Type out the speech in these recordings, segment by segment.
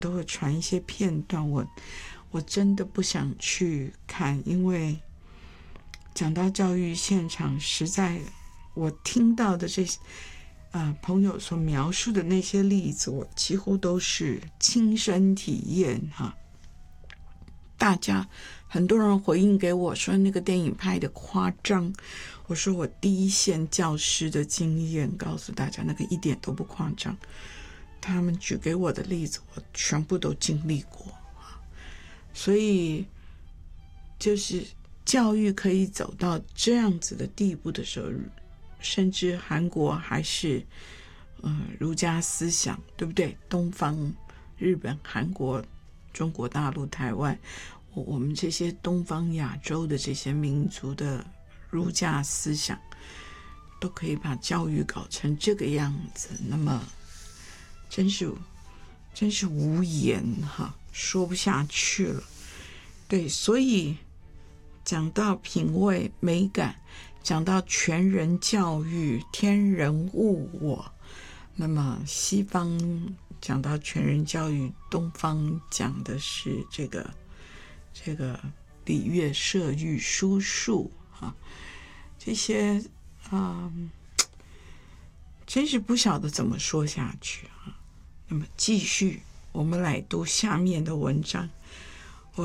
都会传一些片段，我真的不想去看，因为讲到教育现场，实在我听到的这些朋友所描述的那些例子，我几乎都是亲身体验哈。大家很多人回应给我说那个电影拍的夸张，我说我第一线教师的经验告诉大家那个一点都不夸张，他们举给我的例子我全部都经历过，所以就是教育可以走到这样子的地步的时候，甚至韩国还是儒家思想，对不对？东方、日本、韩国、中国大陆、台湾，我们这些东方亚洲的这些民族的儒家思想都可以把教育搞成这个样子，那么真是无言哈，说不下去了。对，所以讲到品味美感，讲到全人教育，天人物我，那么西方讲到全人教育，东方讲的是这个礼乐射御书数哈，这些真是不晓得怎么说下去啊。那么继续，我们来读下面的文章。我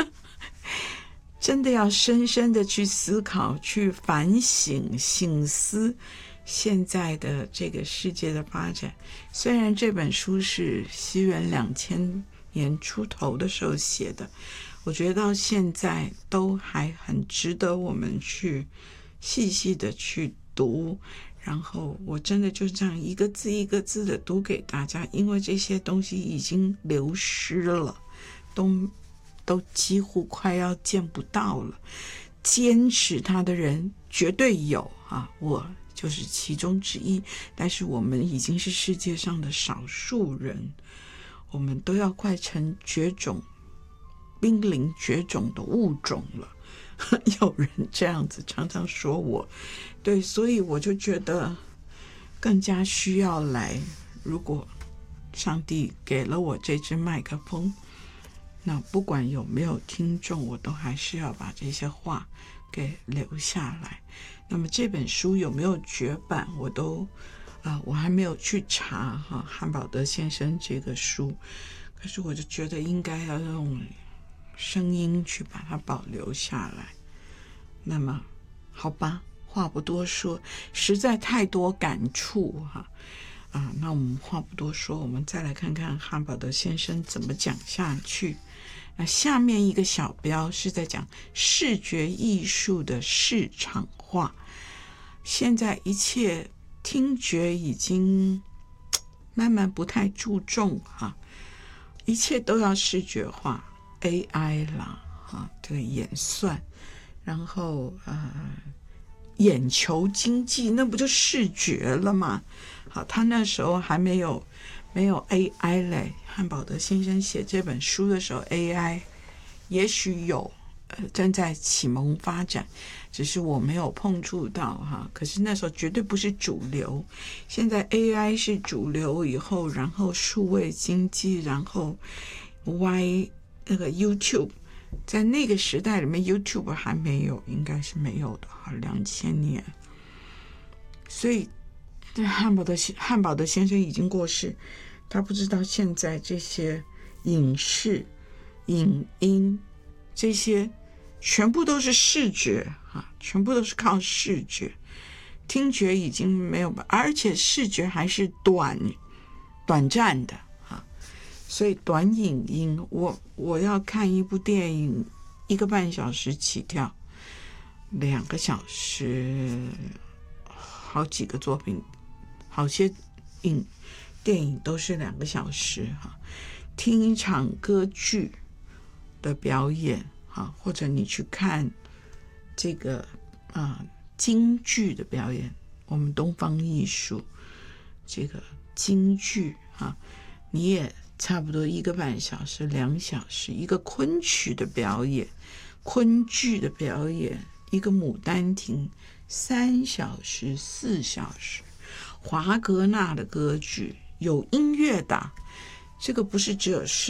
真的要深深的去思考，去反省、省思现在的这个世界的发展。虽然这本书是西元2000年出头的时候写的，我觉得到现在都还很值得我们去细细的去读，然后我真的就这样一个字一个字的读给大家，因为这些东西已经流失了，都几乎快要见不到了。坚持它的人绝对有啊，我就是其中之一，但是我们已经是世界上的少数人，我们都要快成绝种、濒临绝种的物种了。有人这样子常常说我，对，所以我就觉得更加需要来，如果上帝给了我这支麦克风，那不管有没有听众，我都还是要把这些话给留下来。那么这本书有没有绝版，我还没有去查哈，汉堡德先生这个书，可是我就觉得应该要用声音去把它保留下来。那么好吧，话不多说，实在太多感触哈。那我们话不多说，我们再来看看汉堡德先生怎么讲下去。那下面一个小标是在讲视觉艺术的市场化。现在一切听觉已经慢慢不太注重哈，一切都要视觉化 ，AI 啦哈，这个演算，然后眼球经济，那不就视觉了吗？好，他那时候还没有 AI 嘞。汉堡德先生写这本书的时候 ，AI 也许有正在启蒙发展，只是我没有碰触到哈。可是那时候绝对不是主流，现在 AI 是主流以后，然后数位经济，然后那个 YouTube。在那个时代里面 YouTube 还没有，应该是没有的哈，2000年。所以汉堡德先生已经过世，他不知道现在这些影视、影音这些全部都是视觉啊，全部都是靠视觉，听觉已经没有，而且视觉还是短暂的。所以短影音，我要看一部电影1个半小时起跳，2个小时，好几个作品，好些电影都是2个小时哈。听一场歌剧的表演哈，或者你去看这个京剧的表演，我们东方艺术这个京剧哈，你也差不多1个半小时、2小时。一个昆曲的表演，昆剧的表演，一个牡丹亭3小时、4小时。华格纳的歌剧有音乐的， 这个不是只有